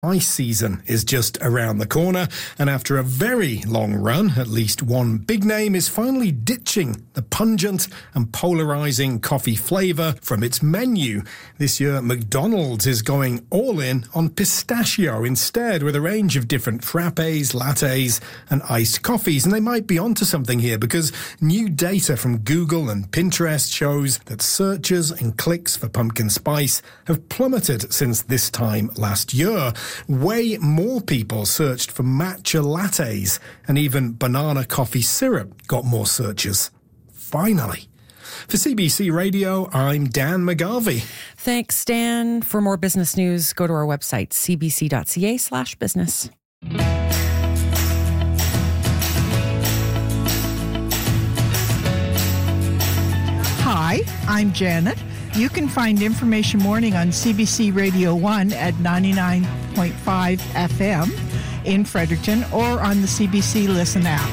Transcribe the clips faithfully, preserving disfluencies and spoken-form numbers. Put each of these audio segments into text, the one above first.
Ice season is just around the corner, and after a very long run, at least one big name is finally ditching the pungent and polarizing coffee flavour from its menu. This year, McDonald's is going all in on pistachio instead, with a range of different frappes, lattes and iced coffees. And they might be onto something here, because new data from Google and Pinterest shows that searches and clicks for pumpkin spice have plummeted since this time last year. Way more people searched for matcha lattes, and even banana coffee syrup got more searches. Finally. For C B C Radio, I'm Dan McGarvey. Thanks, Dan. For more business news, go to our website, cbc.ca slash business. Hi, I'm Janet. You can find Information Morning on C B C Radio one at ninety-nine point five F M in Fredericton or on the C B C Listen app.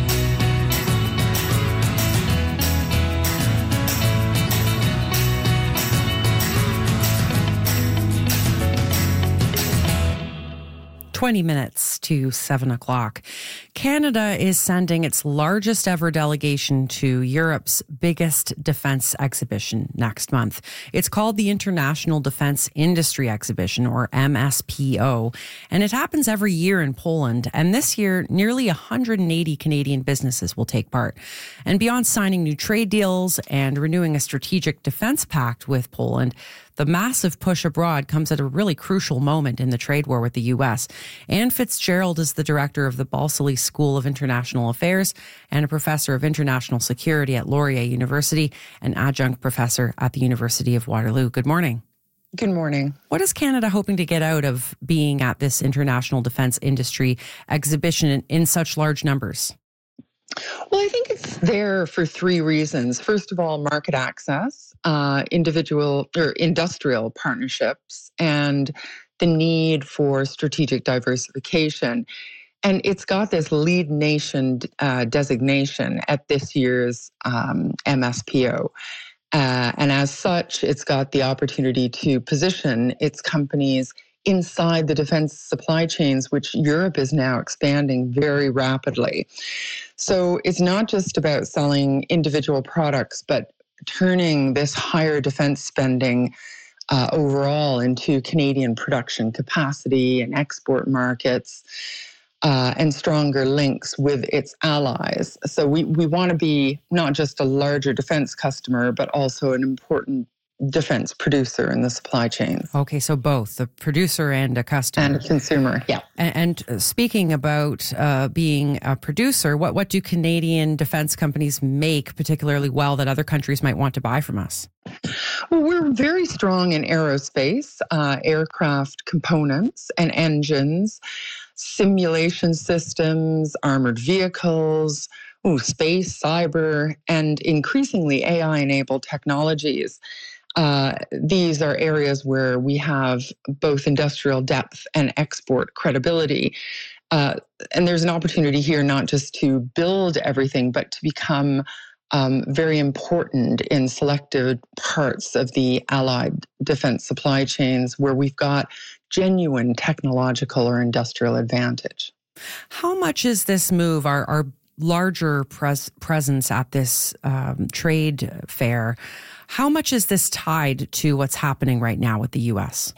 twenty minutes to seven o'clock. Canada is sending its largest ever delegation to Europe's biggest defense exhibition next month. It's called the International Defense Industry Exhibition, or M S P O, and it happens every year in Poland. And this year, nearly one hundred eighty Canadian businesses will take part. And beyond signing new trade deals and renewing a strategic defense pact with Poland, the massive push abroad comes at a really crucial moment in the trade war with the U S. Anne Fitzgerald is the director of the Balsillie School of International Affairs and a professor of international security at Laurier University, and adjunct professor at the University of Waterloo. Good morning. Good morning. What is Canada hoping to get out of being at this International Defense Industry Exhibition in, in such large numbers? Well, I think it's there for three reasons. First of all, market access, uh, individual or industrial partnerships, and the need for strategic diversification. And it's got this lead nation uh, designation at this year's um, M S P O. Uh, and as such, it's got the opportunity to position its companies inside the defense supply chains, which Europe is now expanding very rapidly. So it's not just about selling individual products, but turning this higher defense spending uh, overall into Canadian production capacity and export markets uh, and stronger links with its allies. So we, we want to be not just a larger defense customer, but also an important defense producer in the supply chains. Okay, so both, the producer and a customer. And a consumer, yeah. And, and speaking about uh, being a producer, what, what do Canadian defense companies make particularly well that other countries might want to buy from us? Well, we're very strong in aerospace, uh, aircraft components and engines, simulation systems, armored vehicles, ooh, space, cyber, and increasingly A I-enabled technologies. Uh, these are areas where we have both industrial depth and export credibility. Uh, and there's an opportunity here not just to build everything, but to become um, very important in selected parts of the allied defense supply chains where we've got genuine technological or industrial advantage. How much is this move, our, our larger pres- presence at this um, trade fair, how much is this tied to what's happening right now with the U S?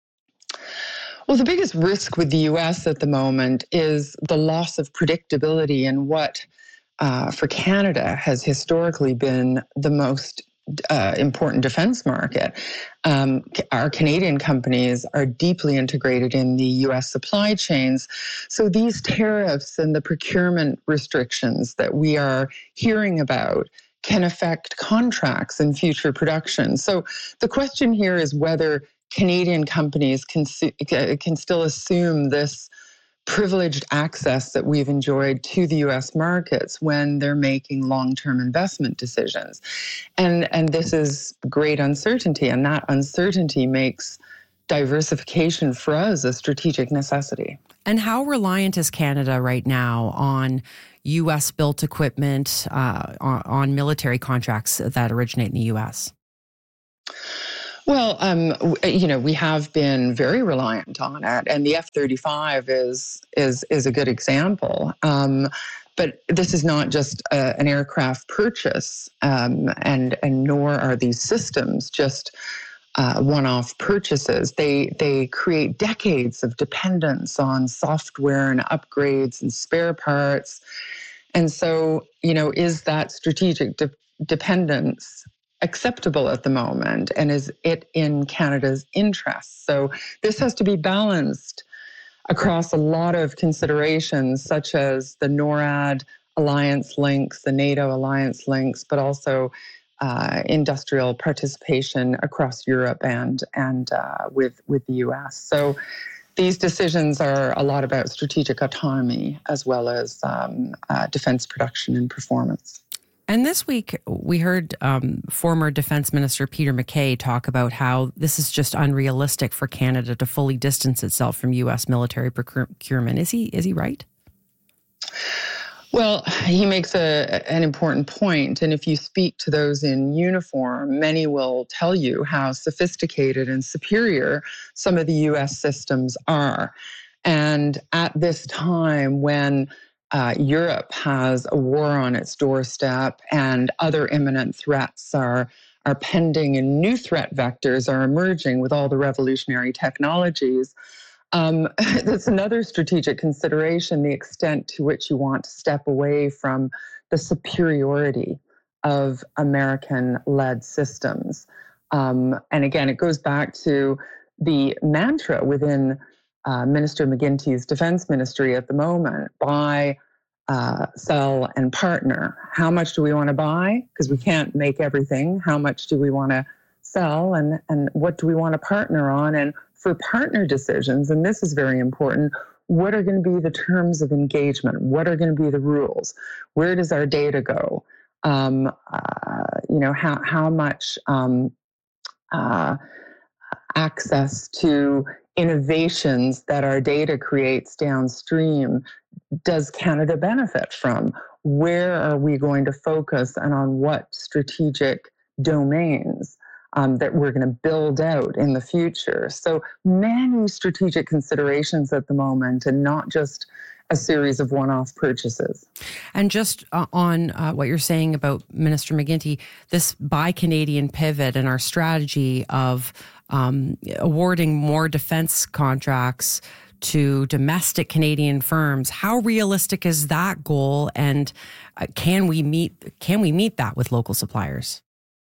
Well, the biggest risk with the U S at the moment is the loss of predictability in what, uh, for Canada, has historically been the most uh, important defense market. Um, our Canadian companies are deeply integrated in the U S supply chains. So these tariffs and the procurement restrictions that we are hearing about can affect contracts and future production. So the question here is whether Canadian companies can, can still assume this privileged access that we've enjoyed to the U S markets when they're making long-term investment decisions. And, and this is great uncertainty, and that uncertainty makes diversification for us a strategic necessity. And how reliant is Canada right now on U S-built equipment, uh, on, on military contracts that originate in the U S? Well, um, you know, we have been very reliant on it, and the F thirty-five is is is a good example. Um, but this is not just a, an aircraft purchase, um, and and nor are these systems just uh, one-off purchases. They they create decades of dependence on software and upgrades and spare parts, and so you know, is that strategic de- dependence acceptable at the moment, and is it in Canada's interests? So this has to be balanced across a lot of considerations, such as the NORAD alliance links, the NATO alliance links, but also uh, industrial participation across Europe and and uh, with with the U S. So these decisions are a lot about strategic autonomy as well as um, uh, defense production and performance. And this week, we heard um, former Defense Minister Peter MacKay talk about how this is just unrealistic for Canada to fully distance itself from U S military procurement. Is he is he right? Well, he makes a, an important point, and if you speak to those in uniform, many will tell you how sophisticated and superior some of the U S systems are. And at this time when Uh, Europe has a war on its doorstep, and other imminent threats are are pending, and new threat vectors are emerging with all the revolutionary technologies. Um, that's another strategic consideration: the extent to which you want to step away from the superiority of American-led systems. Um, and again, it goes back to the mantra within Uh, Minister McGuinty's defense ministry at the moment: buy, uh, sell, and partner. How much do we want to buy? Because we can't make everything. How much do we want to sell? And, and what do we want to partner on? And for partner decisions, and this is very important, what are going to be the terms of engagement? What are going to be the rules? Where does our data go? Um, uh, you know, how, how much um, uh, access to innovations that our data creates downstream does Canada benefit from? Where are we going to focus, and on what strategic domains um, that we're going to build out in the future? So many strategic considerations at the moment, and not just a series of one-off purchases. And just uh, on uh, what you're saying about Minister McGuinty, this Buy Canadian pivot and our strategy of um, awarding more defense contracts to domestic Canadian firms, how realistic is that goal, and uh, can we meet can we meet that with local suppliers?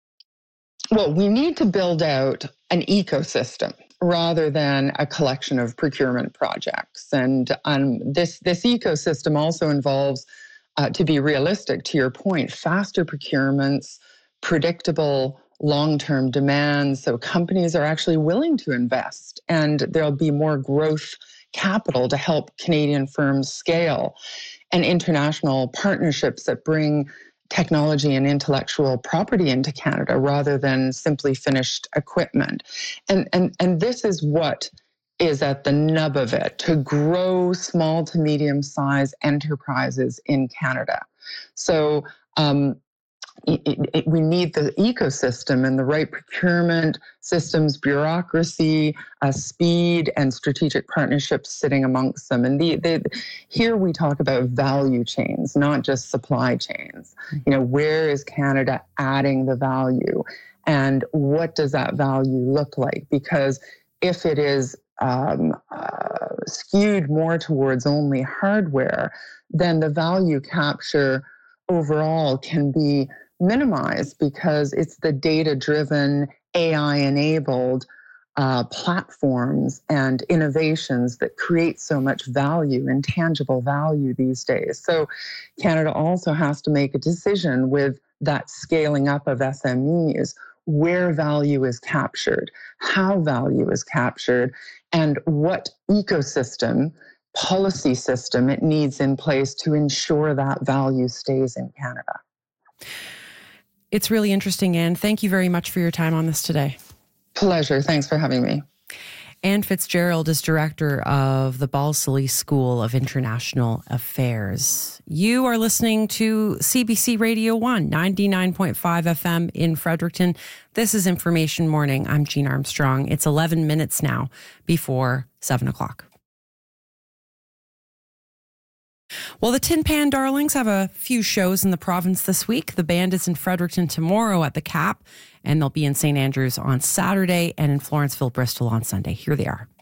Well, we need to build out an ecosystem rather than a collection of procurement projects. And um, this, this ecosystem also involves, uh, to be realistic, to your point, faster procurements, predictable long-term demands, so companies are actually willing to invest, and there'll be more growth capital to help Canadian firms scale, and international partnerships that bring technology and intellectual property into Canada rather than simply finished equipment. And, and, and this is what is at the nub of it: to grow small to medium-sized enterprises in Canada. So um, it, it, we need the ecosystem and the right procurement systems, bureaucracy, uh, speed, and strategic partnerships sitting amongst them. And the, the, here we talk about value chains, not just supply chains. You know, where is Canada adding the value, and what does that value look like? Because if it is um, uh, skewed more towards only hardware, then the value capture overall can be minimized, because it's the data-driven, A I-enabled uh, platforms and innovations that create so much value, intangible value these days. So Canada also has to make a decision with that scaling up of S M Es, where value is captured, how value is captured, and what ecosystem, policy system it needs in place to ensure that value stays in Canada. It's really interesting, Anne. Thank you very much for your time on this today. Pleasure. Thanks for having me. Anne Fitzgerald is director of the Balsillie School of International Affairs. You are listening to C B C Radio one, ninety-nine point five F M in Fredericton. This is Information Morning. I'm Jean Armstrong. It's eleven minutes now before seven o'clock. Well, the Tin Pan Darlings have a few shows in the province this week. The band is in Fredericton tomorrow at the Cap, and they'll be in Saint Andrews on Saturday and in Florenceville, Bristol on Sunday. Here they are.